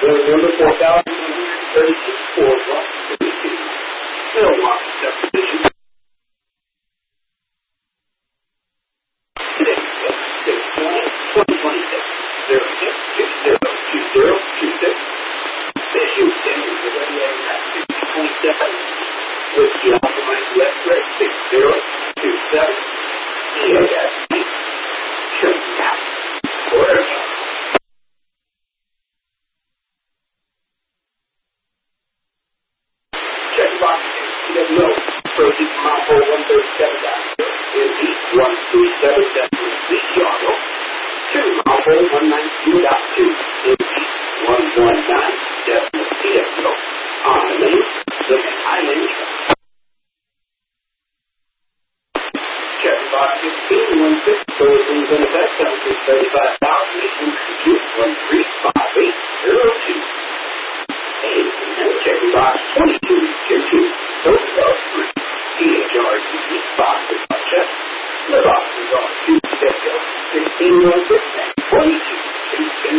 Number 4,136 for Block 32. Milwaukee subdivision. Today, 620-2026. The Houston is already at 627. With the optimized left red 6027. EASD. Shutting out. Order. Check box CWO. Proceed from Mount 137 down in East 137 East Yargo. To Mount 192.2 in East 119 CWO. On the main, look at Island. Check box 1516. Closings in effect on 635,862.135802. Check box 2222. Those are free. PHRCC box is on check. The box is on 2 1616 22.